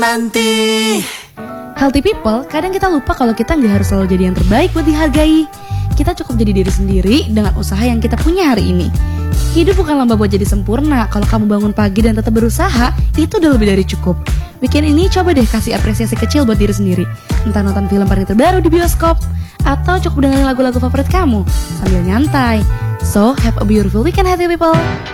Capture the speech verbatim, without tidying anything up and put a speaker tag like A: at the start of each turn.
A: nanti.
B: Healthy people, kadang kita lupa kalau kita nggak harus selalu jadi yang terbaik buat dihargai. Kita cukup jadi diri sendiri dengan usaha yang kita punya hari ini. Hidup bukan lomba buat jadi sempurna. Kalau kamu bangun pagi dan tetap berusaha, itu udah lebih dari cukup. Weekend ini coba deh kasih apresiasi kecil buat diri sendiri. Entah nonton film paling terbaru di bioskop, atau cukup dengerin lagu-lagu favorit kamu sambil nyantai. So, have a beautiful weekend, healthy people.